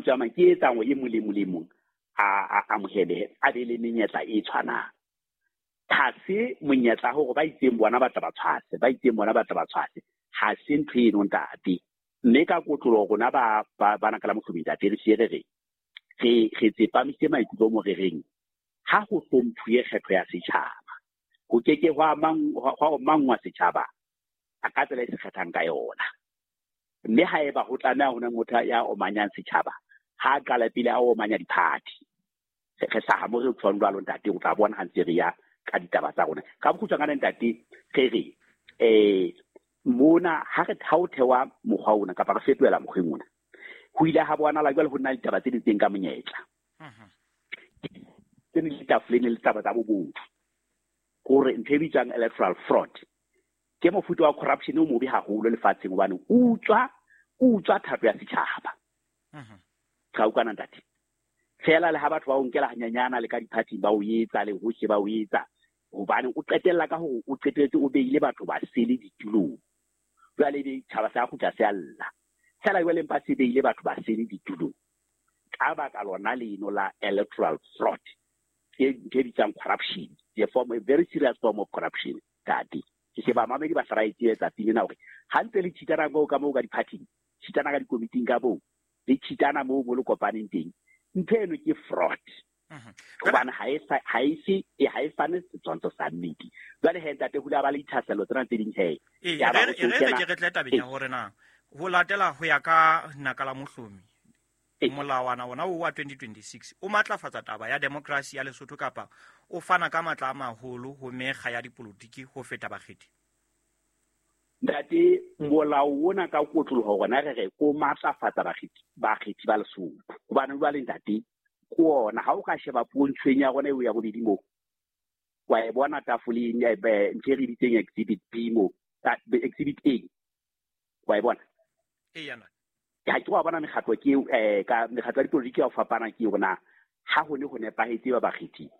moputso a mang ke etsang o e molemo a mohele a be le menyetla e tshwanang ha se monyetla hore ba itseng bona ba tla ba tshwase ha se ntho e no ntate mme ka kotlolo rona ba bana ka la mohlomedi tate re siere re tsepamise maikutlo mo rereng ha go hlomphuye kgetho ya setjhaba go keke hwa mangwa setjhaba a ka tsela e se kgethang ka yona mme ha eba ho tlameha hona motho ya omanyang setjhaba ha qala pele a omanya di-party re sa mo re tswang jwalo ntate o tla bona ha ntse re ya ka ditaba tsa rona ka bokhutswana ntate re mona ha re thewa mokgwa ona kapa re fetoela mokgweng ona ho ile ha bona la jwale ho nna ditaba tse ditseng ka monyetla tse ne ditaflene le taba tsa bobodu gore ntho e bitswang electoral fraud ke mofuta wa corruption o mobe haholo lefatsheng hobane utswa thato ya setjhaba ka ukana ntate fela le ha batho ba o nkela hanyanyana le ka di-party ba o etsa le hohle ba o etsa hobane o qetella ka hore o qetetse o beile batho ba sele ditulong jwale ditjhaba sa khutla se alla fela jwale mpa se beile batho ba sele ditulong ka baka lona leno la electoral fraud ke bitsang corruption a very serious form of corruption dadi ke ba mamedi ba saraitse tsa tina hore ha ntse le tshitana go ka mo ka di-party tshitana ka di-committee ka bo le tshitana mo le kopaneng teng ntho eno ke fraud hobane ha e fane setshwantsho sa nnete jwale he ntate hula ba le ithaselo tsena tse ding he re tla tabeng ya hore na ho latela ho ya ka nakala mohlomi molawana wona wa 2026 o matlafatsa taba ya democracy ya Lesotho kapa o fana ka matla a maholo ho mekga ya dipolotiki ho feta bakgethi ntate molao wona ka kotloloho gona re ko matlafatsa bakgethi ba Lesotho hobane jwale ntate ko ona ha o ka sheba pontshweng ya gona e ya bobedi mo wa e bona tafoleng ya ntse re ditseng exhibit B mo exhibit A wa e bona yana ha ke wa bona mekgatlo ke ka mekgatlo ya dipolotiki ya ho fapana ke yona ha ho ne ho nepahetse ba bakgethi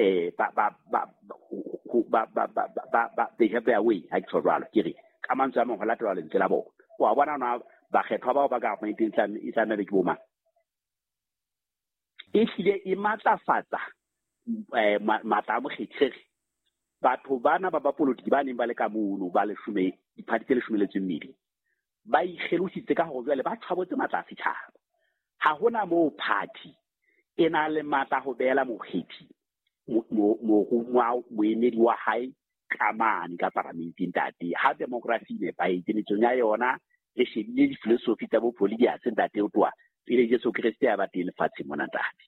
they have their way ha ke tswalo ke re ka mantswe a mangwe latela lentswe la bona wa bona na bakgethwa bao ba ka go itse be ke boma e hlile e matlafatsa matla a mokgethegi batho bana ba polotiki ba neng ba le ka mono ba leshome di-party tse 12 ba ikgelositse ka go jwale ba tshwabotse matla a setjhaba ha hona mo party e na le matla go beela mokgethi moemedi wa hae kamane ka parlamenteng ntate ha democracy ne ba itenetsong ya yona le shebile di-philosophy tsa bopoli di a se ntate o tloa pele Jesu Kriste ya ba teng lefatsheng mona ntate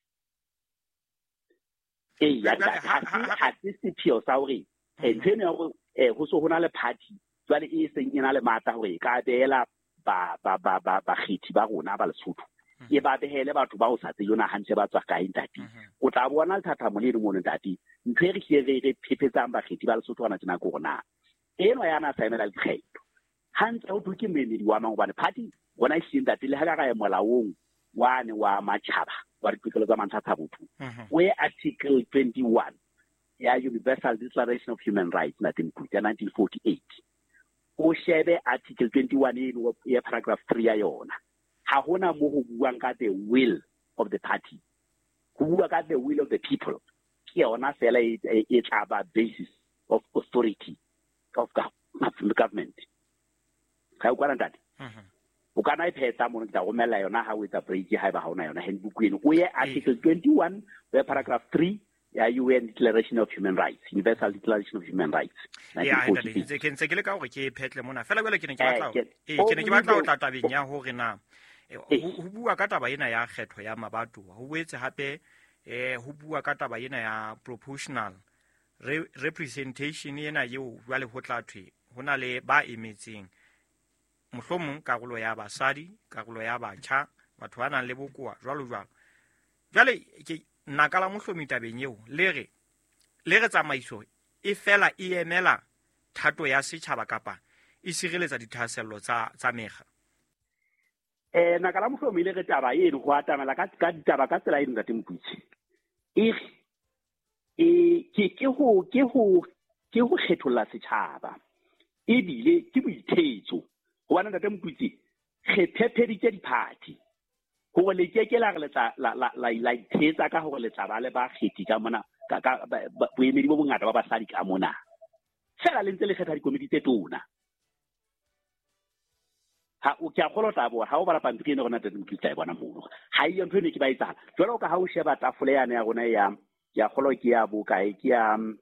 ha se sepheo sa hore ntho eno ya gore ho so hona le party jwale e seng e na le matla hore e ka beela bakgethi ba rona ba Lesotho e ba behele batho ba o sa tse yona hantle ba tswa kae ntate o tla bona lethata moledi mono ntate ntho e re phepetsang bakgethi ba Lesotho hona tsena ko rona eno yana sa emela lekgetho hantle o tuke mmedi wa mang hobane party bona e seng ntate le ha ka ga molaong wane wa matjhaba wa ditokelo tsa mantlha tsa botho o ye article 21 ya Universal Declaration of Human Rights na 1948 o shebe article 21 ya paragraph 3 ya yona ha hona mo go buang ka the will of the party go bua ka the will of the people ke yona fela e tla ba basis of authority of government ka o kwana ntate o kana iphetsa mo nta go mela yona ha o etsa break ha ba ha ona yona handbook eno o ye article 21 ya paragraph 3 ya UN Declaration of Human Rights, Universal Declaration of Human Rights. Ya ntse ke ntse ke le ka gore ke phetle mona fela bele ke ne ke batla o tla tabeng ya hore na ho bua ka taba ena ya kgetho ya mabatowa ho boetse hape ho bua ka taba ena ya proportional representation ena eo jwale ho tla thwe hona le ba emetseng mohlomong karolo ya basadi karolo ya batjha batho ba nang le bokoa jwalo jwale ke nakala mohlomi tabeng eo le re tsamaiso e fela e emela thato ya setjhaba kapa e sireletsa dithasello tsa mekga nakala mohlomi le re taba eno go atamela ka ditaba ka tsela eno ka temputse ke go kgetholla setjhaba e bile ke boithetso go bana ka temputse ge phepeditse di-party go le ke la la ithetsa ka go le tla le ba kgethi ka mona ka boemedi bo bongata ba basadi ka mona fela le ntse le kgetha dikomiti tse tona ha o ke a golota bo ha o bala pampiri ene gona teng ke tla e bona mono ha iyo ntho ne ke ba itsala jwalo ka ha o sheba tafole yana ya rona ya golo ke ya bokae ke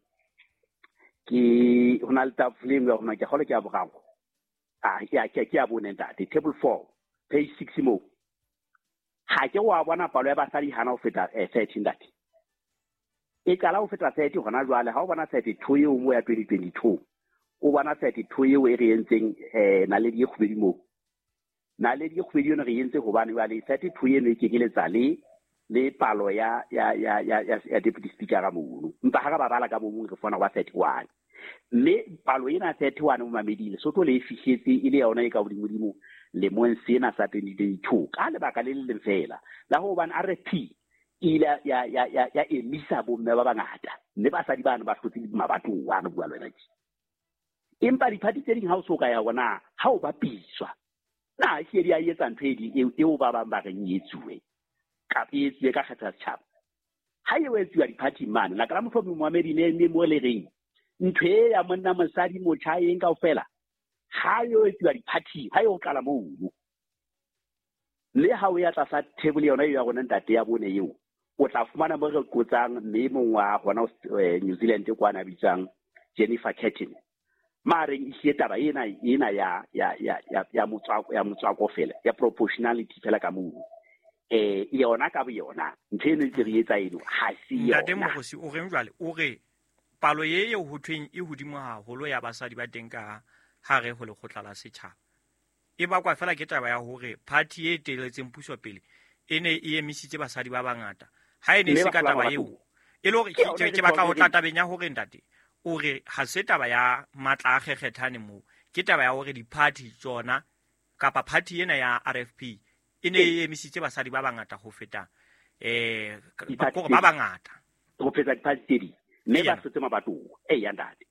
hona le tafole ya rona ke golo ke ya bogago ke ya bone ntate table 4 page 6 mo ha ke wa bona palo ya basadi hana o feta 13 date e kala o feta 30 gona jwale ha o bona 32 eo mo ya 2022 o bona 32 eo e re entseng na le di khubedi mo na le di khubedi yone re entse go bane wa le 32 eno e ke keletsa le palo ya deputy speaker ga mono mpa ha ba bala ka bomong re fona wa 31 mme palo ena 31 mo mamedile sotho le fishetse ile yona e ka bodimo le monsena sa 2022 ka le baka le le fela la ho bana RFP ile ya emisa bomme ba bangata mme ba sa di bana ba hlotse mabatho wa no bua lwana tshi empa di party tse ding ha o soka ya bona ha o ba piswa na ke di a etsa ntwedi eo ba ba re nyetsuwe ka petse ka kgetha tshaba ha ye wetsuwa di party man la ka motho Mohammed ne mo le reng ntwe ya monna mosadi motjha eng ka ofela ha yo etsuwa di party ha yo kala mo le ha o ya tsa table yona ya gona ntate ya bone eo o tla fumana mo re kotsang mme mongwa gona New Zealand kwa na bitsang Jennifer Catton mare e taba ena ya motswako fela ya proportionality fela ka mo yona ka bo yona ntene di re etsa eno ha si yona ntate mogosi o reng jwale o re palo ye ho thweng e hodimo haholo ya basadi ba teng ka hare go le khotla la setšhaba e ba kwa fela ke taba ya hore party e teletseng puso pele ene e emisitse basadi ba bangata ha ene se ka taba eo e le hore ke batla ho tla tabeng ya hore ntate o re ha se taba ya matla a kgekgethane mo ke taba ya hore di-party tsona kapa party ena ya RFP ene e emisitse basadi ba bangata go feta ba bangata go feta di-party tse ding mme ba setse mabatong ya ntate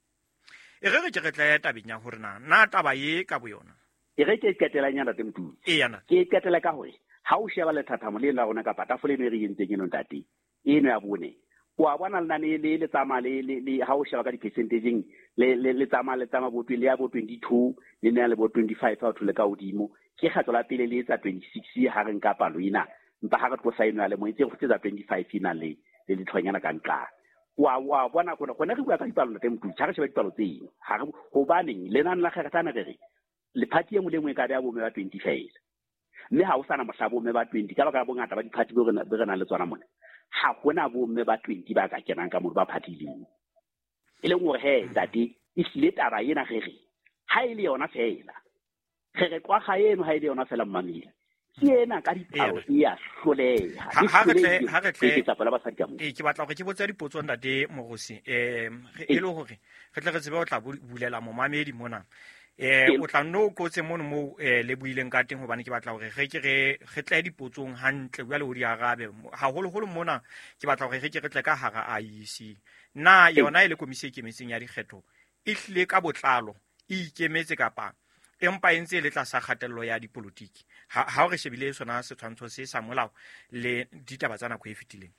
e re ke tla ya tabeng ya hore na taba ye ka bo yona e re ke ketela nyana temtu ke ketela ka hore ha o sheba le thathamo le la rona ka patafole ne re yentseng eno ntate eno ya bone wa bona lana le tsama le ha o sheba ka di percentageng le tsama botwe le ya bo 22 le ne le bo 25 ha o thole ka hodimo ke kgatlo la pele le etsa 26 ha re nka palo ina mpa ha re tlo saino le mo itse go tsetsa 25 ina le dithonyana ka nka wa bona gona re bua ka dipalo la temtu tshaka sheba dipalo tseng ha re go baneng le nana la kgekgathana re le party e mo le ngwe ka ya bo me ba 25 mme ha o sana mohlabo me ba 20 ka baka bongata ba di-party be re na le tswana mona ha gona bo me ba 20 ba ka kenang ka mo ba party leng e leng hore he dati e sile taba ena gere ha ile yona fela gere kwa ga eno ha ile yona fela mmamile ke ena ka dipalo ya hloleha ha re tle ke batla go ke botsa dipotso ntate mogosi e le hore re tle re tsebe o tla bulela momamedi mona o tla no go tse mono mo le buileng ka teng hobane ke batla hore re tle dipotsong hantle bua le ho di arabe haholo mona ke batla hore re tle ka hara IEC na yona ile komisi e kemetseng ya dikgetho e hlile ka botlalo e ikemetse kapa empa entse le tla sa kgatello ya dipolotiki ha o re shebile sona setshwantsho se sa molao le ditaba tsa nako e fetileng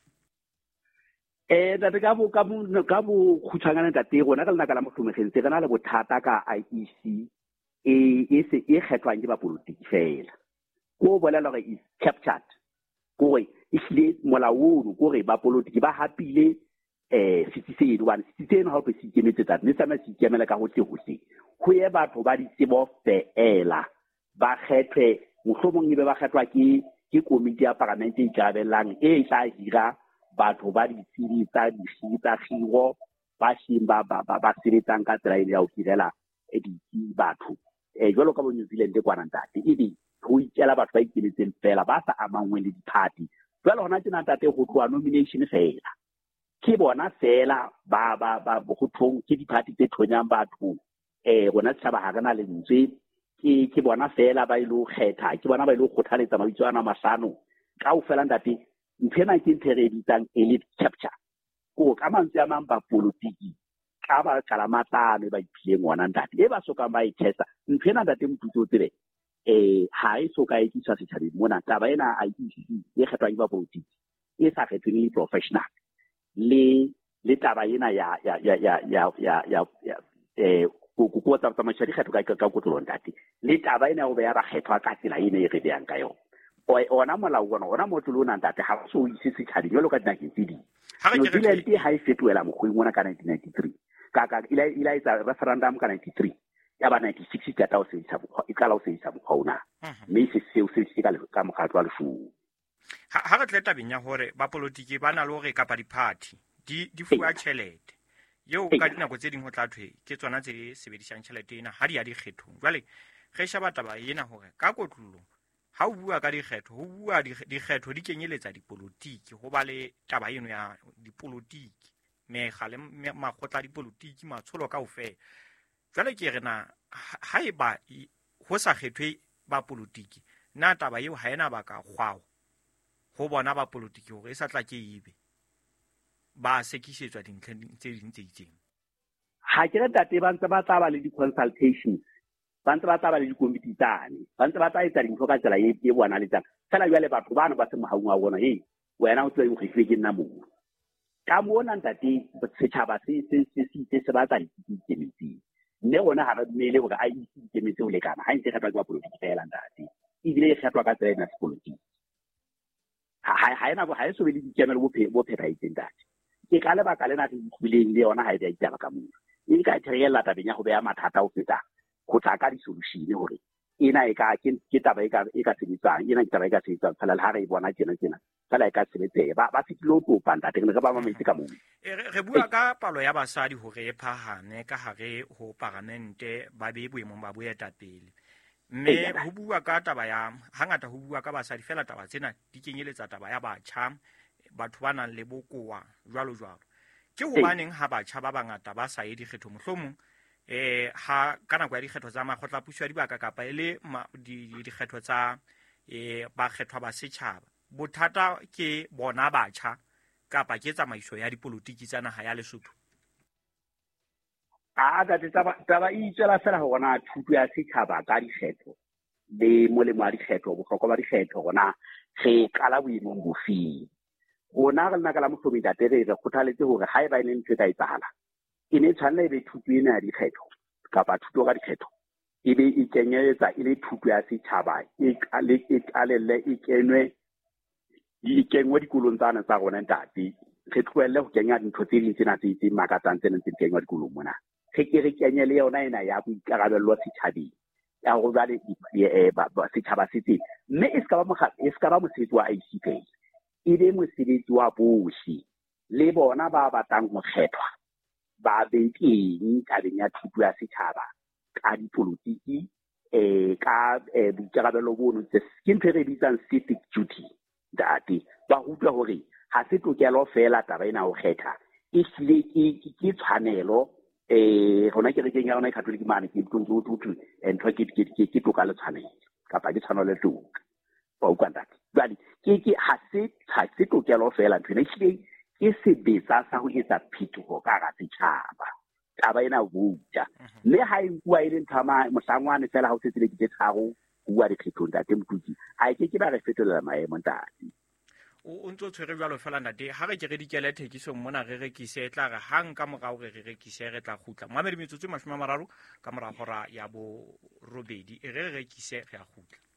date ka bo khutshwanyana tate gona ka lenaka la mohlomegeng se re na le bothata ka IEC e kgethwang ke bapolitiki fela ko bolela gore is captured kore e hlile molaono kore bapolitiki ba hapile setsi se edwane setsi seno ha o se ikemetse tata ne tsama se ikemela ka hohle go ye batho ba ditsebo feela ba kgethwe mohlomong e be ba kgethwa ke komiti ya parlamente e tlabelang e tla hira batho ba ditsebi tsa giro ba sheng ba sebetsang ka tsela ya ho direla batho jwalo ka bo New Zealand kwana ntate ebe go itjela batho ba ikemetseng fela ba sa amangwe le di-party jwale hona tjena ntate go tloa nomination fela ke bona fela ba go thong ke di-party tse thonyang batho rona setjhaba ha re na lentswe ke bona fela ba ile go kgetha ke bona ba ile go kgothaletsa mabitso ana mahlano ka o fela ntate nthena ke nthere editsang elite capture ko ka mantswe a mang ba politiki ka ba kala matlano ba iphileng ona ntate e ba soka ba ithetsa nthena ntate motutso tsebe ha e so ka e tswa setšhabeng mona taba ena a IEC e kgethwang ke bapolitiki e sa kgethweng le professional le taba ena ya go tsa tsamaiso dikgetho ka kotlolong tate le taba ena go beya bakgethwa ka tsela ene e re beyang ka yona ona molao ona motlolo o nang tate ga so ise setšhabeng jalo ka dinakeng tse ding New Zealand ha e fetoela mokgweng mona ka 1993 ila etsa referendum ka 93 ya ba 96 ka tao se ikala o se isa mokgwa ona mme se ka mokgatlo wa lefu ha re tle tabeng ya hore bapolitiki ba na le hore kapa di-party di fuwa tjhelete yeo ka dinako tse ding ho tla thwe ke tsona tse di sebedisang tjhelete ena ha di ya dikgethong jwale ge shaba taba ena hore ka kotlolong ha o bua ka dikgetho ho bua dikgetho di kenyeletsa dipolitiki ho ba le taba eno ya dipolitiki mekga le makgotla a dipolitiki matsholo kaofela jwale ke re na ha eba ho sa kgethwe bapolitiki na taba eo ha ena baka kgwao ho bona bapolitiki hore e sa tla ke ebe ba sekisetswa dintlheng tse ding tse itseng ha ke re tate ba ntse ba tla ba le di-consultations ba ntse ba tla ba le dikomiti tsane ba ntse ba tla etsa dintho ka tsela e bona le tsang fela jwale batho bana ba se mohaung wa bona wena o tsweng go ifile ke nna moo ka mona ntate setšhaba se batla ikemetseng mme gona ga re dumele gore a ikemetse go lekana ga ntse e kgethwa ke bapolitiki fela ntate ebile e kgethwa ka tsela ena sepolotiki ga e so be le dikemelo bo phethagetseng tate ke ka lebaka lena re itlhileng le yona ga e bea ditaba ka mona e ka theregelela tabeng ya go beya mathata o feta go tla ka di-solution gore ena ke taba e ka sebetsang ena ke taba e ka sebetsang fela le ga re e bona tjena fela e ka sebetsega ba fetile o topang tate re ba mametse ka moo re bua ka palo ya basadi hore e phahame ka hare ho parlamente ba be boemong ba boetapele mme ho bua ka taba ya hangata ho bua ka basadi fela taba tsena di kenyeletsa taba ya batjha batho ba nang le bokoa jwalo ke hobaneng ha batjha ba bangata ba sa ye dikgetho mohlomong ha ka nako ya dikgetho tsa makgotla puso ya dibaka kapa e le dikgetho tsa bakgethwa ba setjhaba bothata ke bona batjha kapa ke tsamaiso ya dipolitiki tsa naha ya Lesotho taba e itswela fela go bona thuto ya setšhaba ka dikgetho le molemo wa dikgetho bohlokwa ba dikgetho gona ge kala boemong bofeng gona re nna ka la mohlomong tate re kgothaletse gore ga e ba e le ntho e ka etsagala e ne tshwanela e be thuto ena ya dikgetho kapa thuto ka dikgetho e be e kenyeletsa e le thuto ya setšhaba e kenngwe dikolong tsane tsa rona ntate re tlohelle go kenya dintho tse ding tsena tse makatsang tse neng tse di kenngwa dikolong mona ge ke re kenye le yona ena ya boikarabello setšhabeng ya go jwale setšhaba se tseng mme e ska ba mosebetsi wa IEC fela e be mosebetsi wa bohle le bona ba batlang go kgethwa ba be teng tabeng ya thuto ya setšhaba ka dipolitiki ka boikarabello bono ke ntho e re bitsang civic duty date ba rutwa gore ga se tokelo fela taba ena go kgetha e hlile ke tshwanelo gona ke re keng ya rona e catholic mane ke ntho ke toka le tshwanelo kapa ke tshwanelo le toka ba utlwa ntate jwale ga se tokelo fela ntho ena ehlile ke sebetsa sa go etsa phetogo ka ga setšhaba taba ena vouta mme ga e bua e le ntho mohlangwane fela ga o setse le dite tharo bua dikgethong tate motutsi a ke ba re fetolela maemo ntate o ntse o tshwere jwalo fela ntate ha re ke re dikele thekisong mona re rekise tla re hang ka morao re rekise re tla khutla mohamedi metsotso 30 ka morao hora ya bo robedi re rekise re a khutla